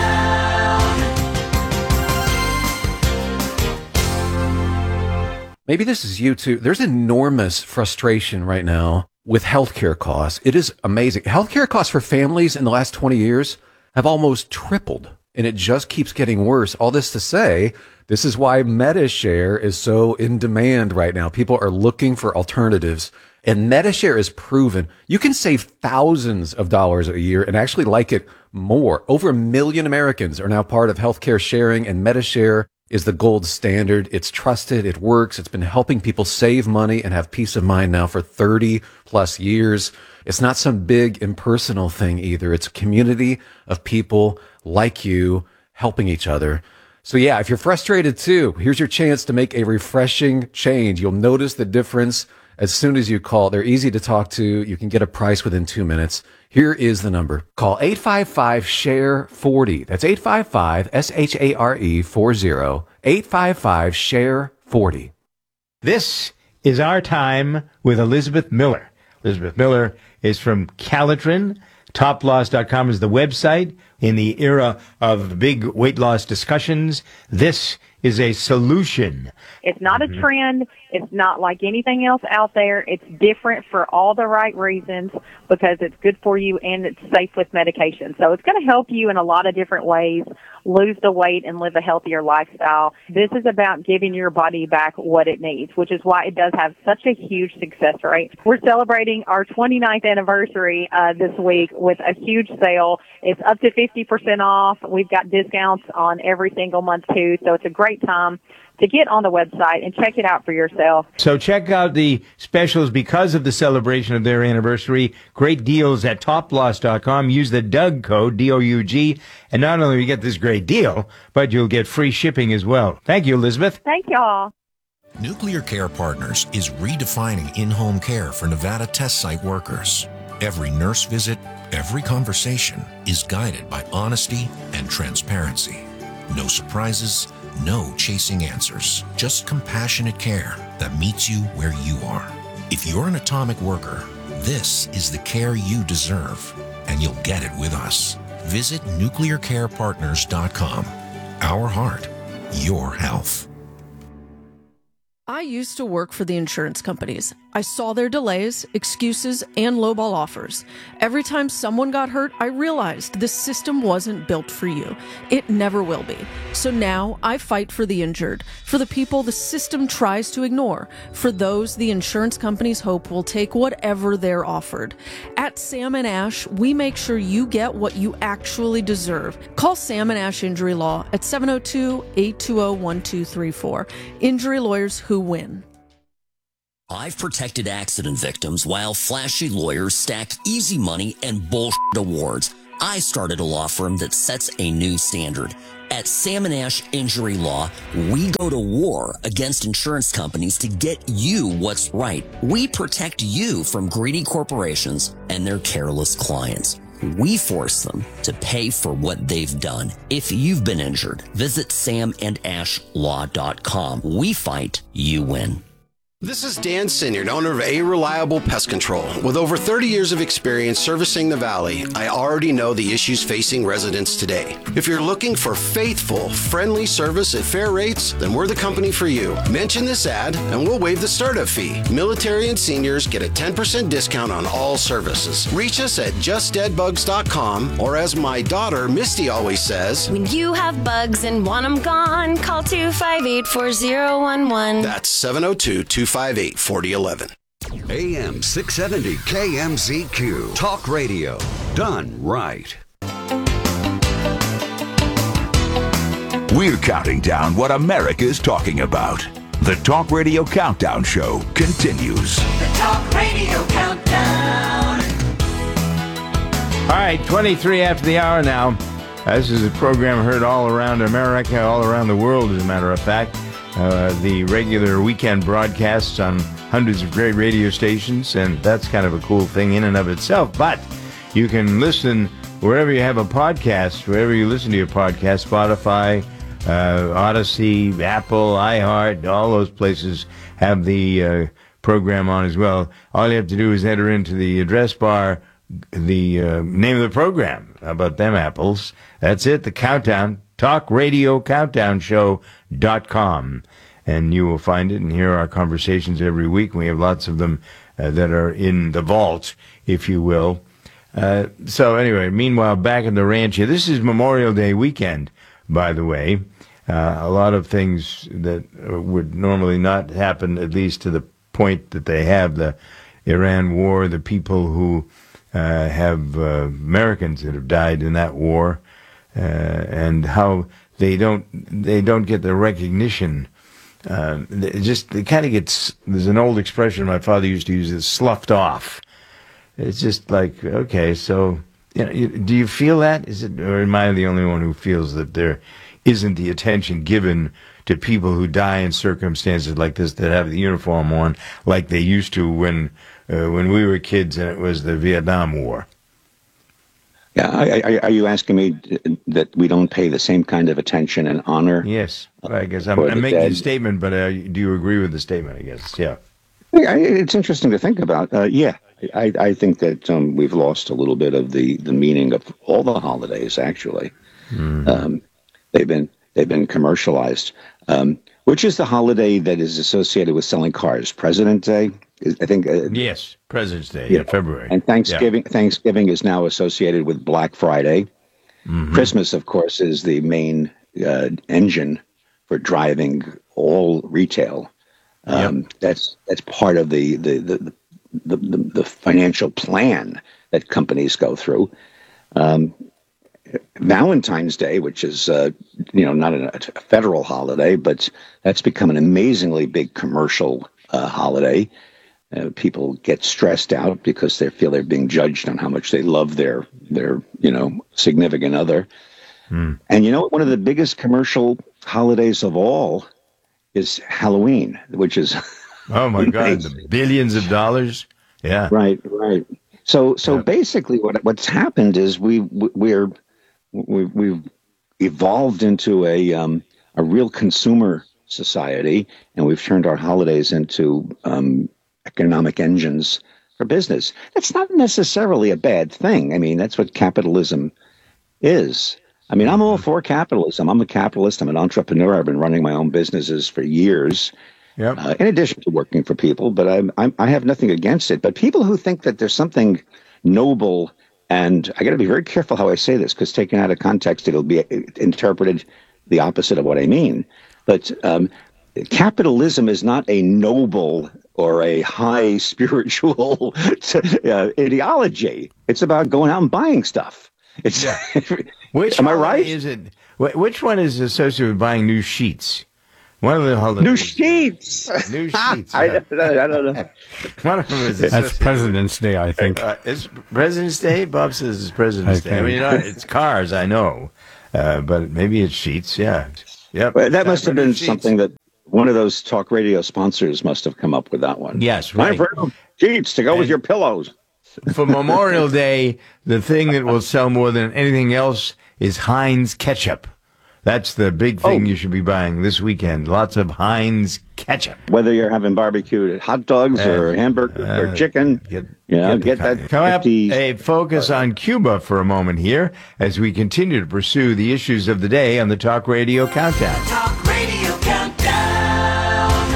Maybe this is you too. There's enormous frustration right now with healthcare costs. It is amazing. Healthcare costs for families in the last twenty years have almost tripled, and it just keeps getting worse. All this to say, this is why MediShare is so in demand right now. People are looking for alternatives, and MediShare is proven. You can save thousands of dollars a year and actually like it more. Over a million Americans are now part of healthcare sharing, and MediShare is the gold standard. It's trusted. It works. It's been helping people save money and have peace of mind now for thirty plus years. It's not some big impersonal thing either. It's a community of people like you helping each other. So yeah, if you're frustrated too, here's your chance to make a refreshing change. You'll notice the difference as soon as you call. They're easy to talk to. You can get a price within two minutes. Here is the number. Call eight five five, S H A R E, forty. That's eight five five, S H A R E, forty. eight five five, S H A R E, forty. This is Our Time with Elizabeth Miller. Elizabeth Miller is from Calitrin. top loss dot com is the website. In the era of big weight loss discussions, this is a solution. It's not a trend. It's not like anything else out there. It's different for all the right reasons because it's good for you and it's safe with medication. So it's going to help you in a lot of different ways lose the weight and live a healthier lifestyle. This is about giving your body back what it needs, which is why it does have such a huge success rate. We're celebrating our twenty-ninth anniversary uh, this week with a huge sale. It's up to fifty percent off. We've got discounts on every single month too, so it's a great time to get on the website and check it out for yourself. So check out the specials because of the celebration of their anniversary. Great deals at top loss dot com. Use the Doug code, D O U G, and not only will you get this great deal, but you'll get free shipping as well. Thank you, Elizabeth. Thank y'all. Nuclear Care Partners is redefining in-home care for Nevada test site workers. Every nurse visit, every conversation is guided by honesty and transparency. No surprises, no chasing answers, just compassionate care that meets you where you are. If you're an atomic worker, this is the care you deserve, and you'll get it with us. Visit nuclear care partners dot com. Our heart, your health. I used to work for the insurance companies. I saw their delays, excuses, and lowball offers. Every time someone got hurt, I realized this system wasn't built for you. It never will be. So now I fight for the injured, for the people the system tries to ignore, for those the insurance companies hope will take whatever they're offered. At Sam and Ash, we make sure you get what you actually deserve. Call Sam and Ash Injury Law at seven oh two, eight two oh, one two three four. Injury lawyers who win. I've protected accident victims while flashy lawyers stacked easy money and bullshit awards. I started a law firm that sets a new standard. At Sam and Ash Injury Law, we go to war against insurance companies to get you what's right. We protect you from greedy corporations and their careless clients. We force them to pay for what they've done. If you've been injured, visit sam and ash law dot com. We fight, you win. This is Dan Sinyard, owner of A Reliable Pest Control. With over thirty years of experience servicing the Valley, I already know the issues facing residents today. If you're looking for faithful, friendly service at fair rates, then we're the company for you. Mention this ad and we'll waive the startup fee. Military and seniors get a ten percent discount on all services. Reach us at just dead bugs dot com, or as my daughter Misty always says, when you have bugs and want them gone, call two five eight, four oh one one. That's seven oh two, two five eight, four oh one one. A M six seventy K M Z Q. Talk radio. Done right. We're counting down what America's talking about. The Talk Radio Countdown Show continues. The Talk Radio Countdown. All right, twenty-three after the hour now. This is a program heard all around America, all around the world, as a matter of fact. Uh, the regular weekend broadcasts on hundreds of great radio stations, and that's kind of a cool thing in and of itself. But you can listen wherever you have a podcast, wherever you listen to your podcast, Spotify, uh, Odyssey, Apple, iHeart, all those places have the uh, program on as well. All you have to do is enter into the address bar the uh, name of the program. How about them apples? That's it, the countdown. talk radio countdown show dot com, and you will find it and hear our conversations every week. We have lots of them uh, that are in the vault, if you will. Uh, so anyway, meanwhile, back in the ranch here, this is Memorial Day weekend, by the way. Uh, a lot of things that would normally not happen, at least to the point that they have, the Iran war, the people who uh, have uh, Americans that have died in that war, uh, and how they don't they don't get the recognition. Uh, it just it kind of gets. There's an old expression my father used to use: "It's sloughed off." It's just like, okay, so you know, you, do you feel that? Is it, or am I the only one who feels that there isn't the attention given to people who die in circumstances like this, that have the uniform on, like they used to when uh, when we were kids and it was the Vietnam War? Yeah, I, I, are you asking me that we don't pay the same kind of attention and honor? Yes, I guess I'm, I'm making dead? a statement, but uh, do you agree with the statement? I guess, yeah. It's interesting to think about. Uh, yeah, I, I think that um, we've lost a little bit of the, the meaning of all the holidays. Actually, mm-hmm. um, they've been they've been commercialized. Um, which is the holiday that is associated with selling cars? President's Day, I think. Uh, yes, President's Day, yeah, in February. And Thanksgiving. Yeah. Thanksgiving is now associated with Black Friday. Mm-hmm. Christmas, of course, is the main uh, engine for driving all retail. Um, yep. That's that's part of the the, the the the the financial plan that companies go through. Um, Valentine's Day, which is uh, you know not a, a federal holiday, but that's become an amazingly big commercial uh, holiday. Uh, people get stressed out because they feel they're being judged on how much they love their their you know significant other. Mm. And you know, one of the biggest commercial holidays of all is Halloween, which is oh my God, the billions of dollars. Yeah, right, right. So, so yeah. basically, what what's happened is we we're we, we've evolved into a um, a real consumer society, and we've turned our holidays into um, economic engines for business. That's not necessarily a bad thing. I mean, that's what capitalism is. I mean, I'm all for capitalism. I'm a capitalist. I'm an entrepreneur. I've been running my own businesses for years. Yep. Uh, in addition to working for people, but I'm, I'm, I have nothing against it. But people who think that there's something noble, and I got to be very careful how I say this, because taken out of context, it'll be interpreted the opposite of what I mean. But um, capitalism is not a noble or a high spiritual uh, ideology. It's about going out and buying stuff. It's yeah. Which am I right? Is it? Which one is associated with buying new sheets? One of the hold on. New sheets. New sheets. I, I, I don't know. One of them is that's President's Day, I think. Uh, it's President's Day. Bob says it's President's I Day. I mean, you know, it's cars. I know, uh, but maybe it's sheets. Yeah. Yep. Well, that must have been sheets. something that one of those talk radio sponsors must have come up with that one. Yes, right. Time for sheets to go and with your pillows. For Memorial Day, the thing that will sell more than anything else is Heinz ketchup. That's the big thing Oh. you should be buying this weekend. Lots of Heinz ketchup. Whether you're having barbecued hot dogs Uh, or hamburgers uh, or chicken, get, you know, get, get, the, that. Come up, fifty a focus on Cuba for a moment here as we continue to pursue the issues of the day on the Talk Radio Countdown. Talk Radio Countdown.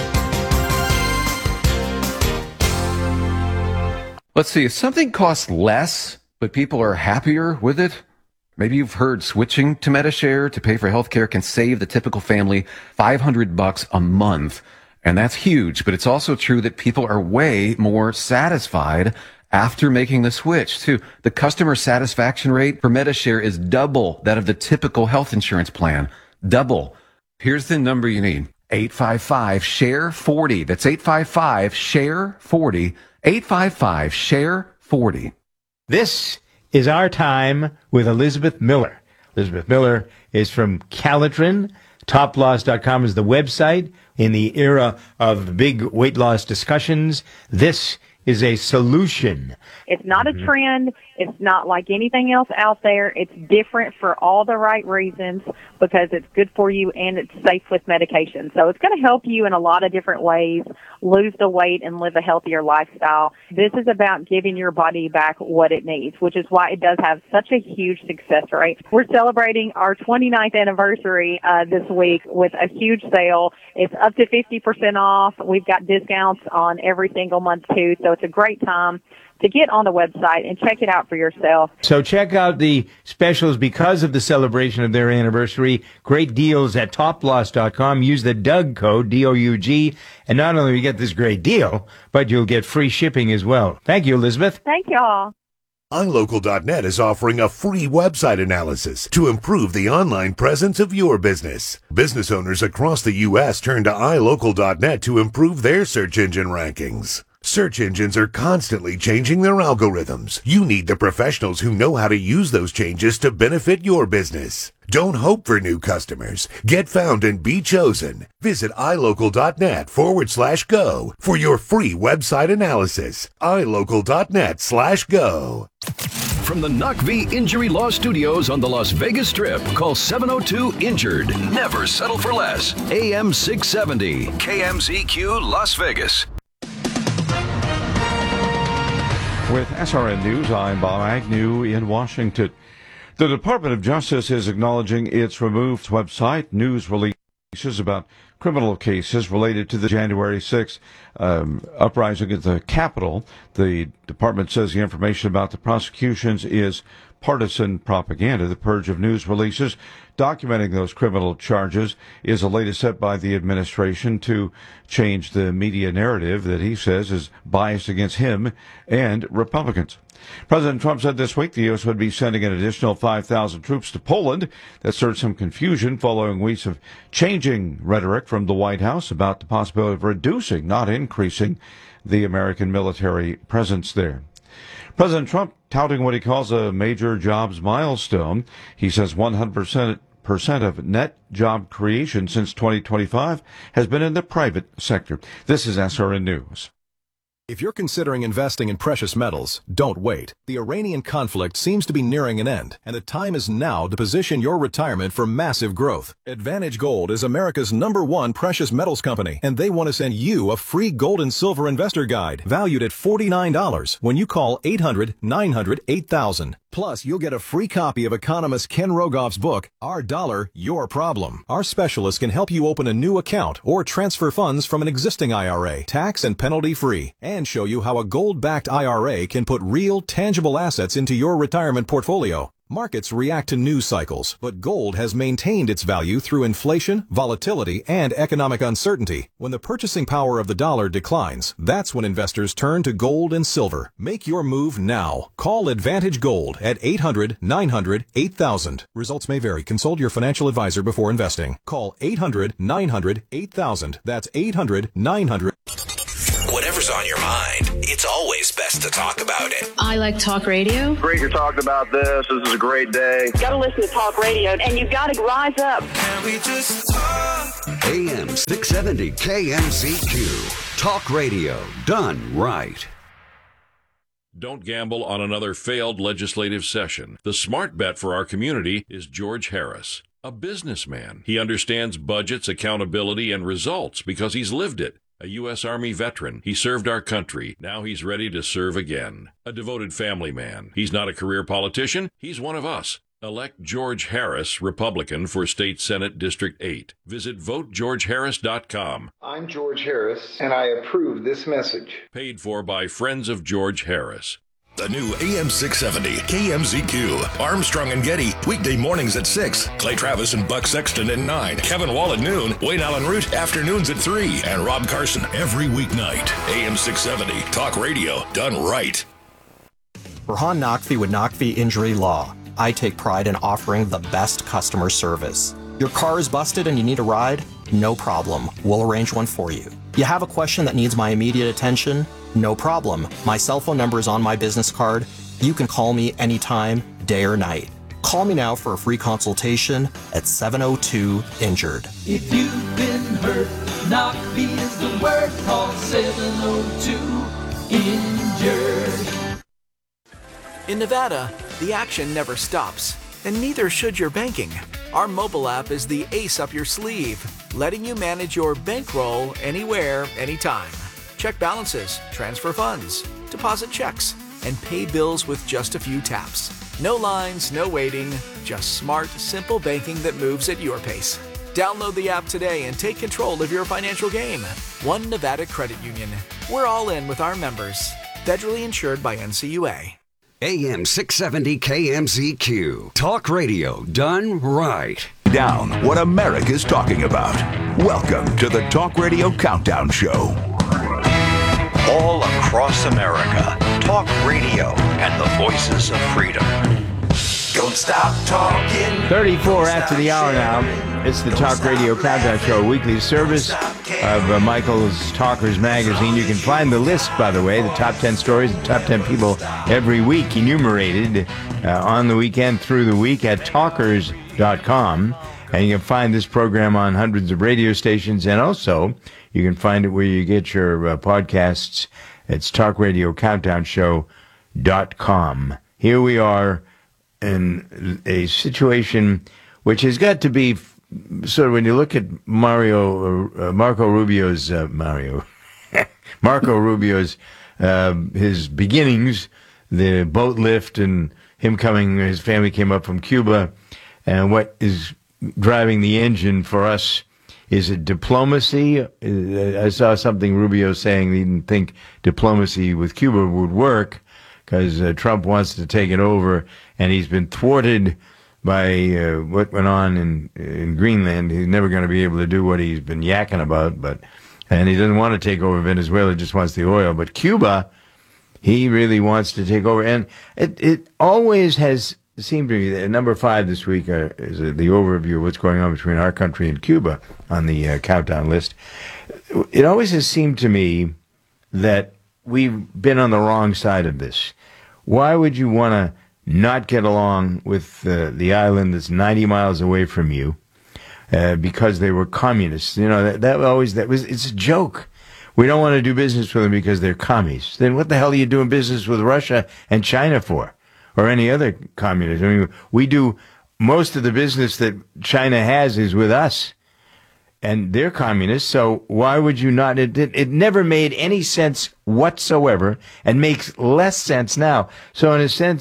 Let's see. If something costs less, but people are happier with it, maybe you've heard switching to MediShare to pay for healthcare can save the typical family five hundred bucks a month. And that's huge, but it's also true that people are way more satisfied after making the switch too. The customer satisfaction rate for MediShare is double that of the typical health insurance plan. Double. Here's the number you need. eight five five, share forty. That's eight five five, share forty. eight five five, share forty. This is Our Time with Elizabeth Miller. Elizabeth Miller is from Calitrin. top loss dot com is the website. In the era of big weight loss discussions, this is a solution. It's not a Mhm. trend. It's not like anything else out there. It's different for all the right reasons because it's good for you and it's safe with medication. So it's going to help you in a lot of different ways lose the weight and live a healthier lifestyle. This is about giving your body back what it needs, which is why it does have such a huge success rate. We're celebrating our twenty-ninth anniversary uh, this week with a huge sale. It's up to fifty percent off. We've got discounts on every single month too, so it's a great time to get on the website and check it out for yourself. So check out the specials because of the celebration of their anniversary. Great deals at top loss dot com. Use the Doug code, D O U G, and not only will you get this great deal, but you'll get free shipping as well. Thank you, Elizabeth. Thank y'all. i local dot net is offering a free website analysis to improve the online presence of your business. Business owners across the U S turn to i local dot net to improve their search engine rankings. Search engines are constantly changing their algorithms. You need the professionals who know how to use those changes to benefit your business. Don't hope for new customers. Get found and be chosen. Visit i local dot net forward slash go for your free website analysis. i local dot net slash go. From the Knock V Injury Law Studios on the Las Vegas Strip, call seven oh two injured. Never settle for less. A M six seventy, K M Z Q Las Vegas. With S R N News, I'm Bob Agnew in Washington. The Department of Justice is acknowledging its removed website news releases about criminal cases related to the January sixth um, uprising at the Capitol. The department says the information about the prosecutions is partisan propaganda. The purge of news releases documenting those criminal charges is the latest step by the administration to change the media narrative that he says is biased against him and Republicans. President Trump said this week the U S would be sending an additional five thousand troops to Poland. That stirred some confusion following weeks of changing rhetoric from the White House about the possibility of reducing, not increasing, the American military presence there. President Trump touting what he calls a major jobs milestone. He says one hundred percent of net job creation since twenty twenty-five has been in the private sector. This is S R N News. If you're considering investing in precious metals, don't wait. The Iranian conflict seems to be nearing an end, and the time is now to position your retirement for massive growth. Advantage Gold is America's number one precious metals company, and they want to send you a free gold and silver investor guide valued at forty-nine dollars when you call eight hundred, nine hundred, eight thousand. Plus, you'll get a free copy of economist Ken Rogoff's book, Our Dollar, Your Problem. Our specialists can help you open a new account or transfer funds from an existing I R A, tax and penalty free, and show you how a gold-backed I R A can put real, tangible assets into your retirement portfolio. Markets react to news cycles, but gold has maintained its value through inflation, volatility, and economic uncertainty. When the purchasing power of the dollar declines, that's when investors turn to gold and silver. Make your move now. Call Advantage Gold at eight hundred, nine hundred, eight thousand. Results may vary. Consult your financial advisor before investing. Call eight hundred, nine hundred, eight thousand. That's eight hundred, nine hundred. Whatever's on your mind, it's always best to talk about it. I like talk radio. Great you're talking about this. This is a great day. Got to listen to talk radio, and you got to rise up. Can we just talk? A M six seventy K M Z Q. Talk radio done right. Don't gamble on another failed legislative session. The smart bet for our community is George Harris, a businessman. He understands budgets, accountability, and results because he's lived it. A U S Army veteran, he served our country. Now he's ready to serve again. A devoted family man. He's not a career politician. He's one of us. Elect George Harris, Republican, for State Senate District eight. Visit vote george harris dot com. I'm George Harris, and I approve this message. Paid for by Friends of George Harris. The new A M six seventy K M Z Q. Armstrong and Getty, weekday mornings at six. Clay Travis and Buck Sexton at nine. Kevin Wall at noon. Wayne Allen Root, afternoons at three. And Rob Carson every weeknight. A M six seventy, talk radio done right. Rahan Naqvi with Naqvi Injury Law. I take pride in offering the best customer service. Your car is busted and you need a ride? No problem. We'll arrange one for you. You have a question that needs my immediate attention? No problem. My cell phone number is on my business card. You can call me anytime, day or night. Call me now for a free consultation at seven oh two injured. If you've been hurt, Naqvi is the word. Call seven oh two injured. In Nevada, the action never stops, and neither should your banking. Our mobile app is the ace up your sleeve, letting you manage your bankroll anywhere, anytime. Check balances, transfer funds, deposit checks, and pay bills with just a few taps. No lines, no waiting, just smart, simple banking that moves at your pace. Download the app today and take control of your financial game. One Nevada Credit Union. We're all in with our members. Federally insured by N C U A. A M six seventy K M Z Q. Talk radio done right. Down what America's talking about. Welcome to the Talk Radio Countdown Show. All across America, talk radio and the voices of freedom. Don't stop talking. thirty-four after the hour now. It's the Talk Radio Countdown Show, a weekly service of uh, Michael's Talkers Magazine. You can find the list, by the way, the top ten stories, the top ten people every week enumerated uh, on the weekend through the week at talkers dot com. And you can find this program on hundreds of radio stations, and also you can find it where you get your uh, podcasts. It's talk radio countdown show dot com. Here we are in a situation which has got to be sort of, when you look at Mario, uh, Marco Rubio's, uh, Mario, Marco Rubio's, uh, his beginnings, the boat lift and him coming, his family came up from Cuba, and what is driving the engine for us. Is it diplomacy? I saw something Rubio saying he didn't think diplomacy with Cuba would work because uh, Trump wants to take it over, and he's been thwarted by uh, what went on in in Greenland. He's never going to be able to do what he's been yakking about, but and he doesn't want to take over Venezuela, just wants the oil. But Cuba, he really wants to take over, and it it always has seemed to me that number five this week uh, is uh, the overview of what's going on between our country and Cuba on the uh, countdown list. It always has seemed to me that we've been on the wrong side of this. Why would you want to not get along with uh, the island that's ninety miles away from you uh, because they were communists? You know, that, that always, that was, it's a joke. We don't want to do business with them because they're commies. Then what the hell are you doing business with Russia and China for? Or any other communist? I mean, we do, most of the business that China has is with us. And they're communists, so why would you not? It, it, it never made any sense whatsoever and makes less sense now. So in a sense,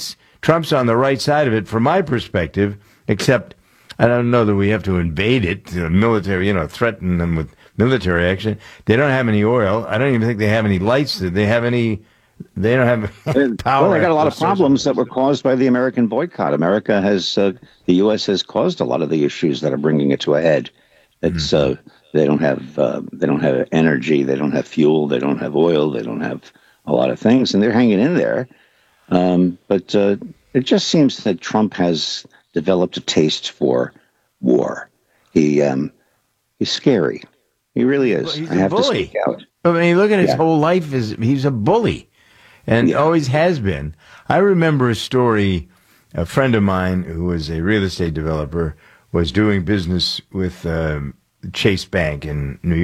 Trump's on the right side of it from my perspective, except I don't know that we have to invade it, you know, military, you know, threaten them with military action. They don't have any oil. I don't even think they have any lights. Do they have any? They don't have power. Well, they got a lot of problems that were caused by the American boycott. America has, uh, the U S has caused a lot of the issues that are bringing it to a head. It's mm-hmm. uh, they don't have uh, they don't have energy. They don't have fuel. They don't have oil. They don't have a lot of things, and they're hanging in there. Um, but uh, it just seems that Trump has developed a taste for war. He um, he's scary. He really is. He's I a have bully. to speak out. I mean, look at his Yeah. whole life. Is he's a bully, and Yeah. always has been. I remember a story. A friend of mine who was a real estate developer was doing business with um, Chase Bank in New York.